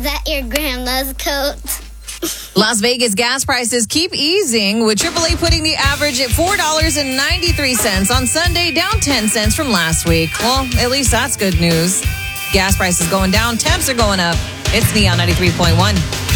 that your grandma's coat? Las Vegas gas prices keep easing, with AAA putting the average at $4.93 on Sunday, down 10 cents from last week. Well, at least that's good news. Gas prices going down, temps are going up. It's Neon 93.1.